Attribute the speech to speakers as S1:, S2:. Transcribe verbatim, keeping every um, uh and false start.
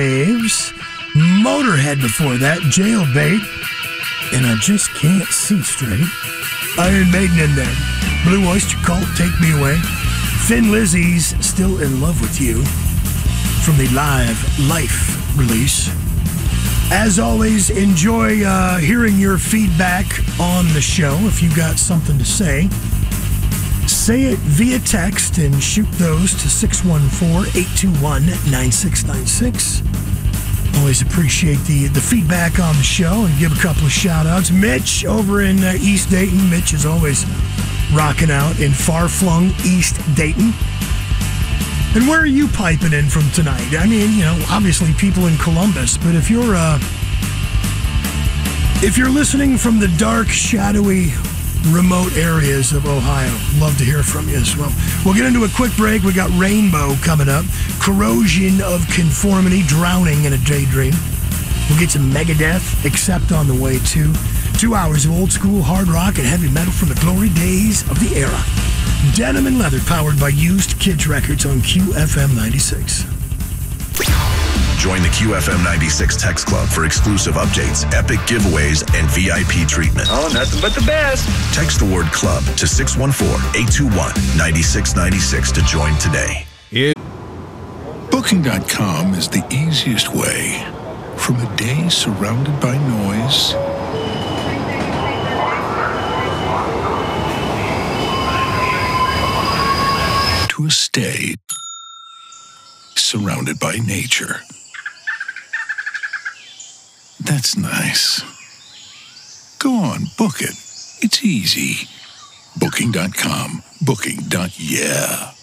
S1: Waves, Motorhead before that, Jailbait, and I Just Can't See Straight. Iron Maiden in there. Blue Oyster Cult, Take Me Away. Thin Lizzy's Still in Love with You from the Live Life release. As always, enjoy uh, hearing your feedback on the show. If you've got something to say, say it via text and shoot those to six one four, eight two one, nine six nine six. Always appreciate the, the feedback on the show and give a couple of shout-outs. Mitch over in uh, East Dayton. Mitch is always rocking out in far-flung East Dayton. And where are you piping in from tonight? I mean, you know, obviously people in Columbus, but if you're uh, if you're listening from the dark, shadowy, remote areas of Ohio, love to hear from you as well. We'll get into a quick break. We got Rainbow coming up. Corrosion of Conformity, Drowning in a Daydream. We'll get some Megadeth, Accept on the way too. Two hours of old school hard rock and heavy metal from the glory days of the era. Denim and Leather, powered by Used Kids Records on Q F M ninety-six.
S2: Join the Q F M ninety-six Text Club for exclusive updates, epic giveaways, and V I P treatment.
S3: Oh, nothing but the best.
S2: Text the word club to six one four, eight two one, nine six nine six to join today.
S4: It- Booking dot com is the easiest way from a day surrounded by noise to a stay surrounded by nature. That's nice. Go on, book it. It's easy. Booking dot com. Booking. Yeah.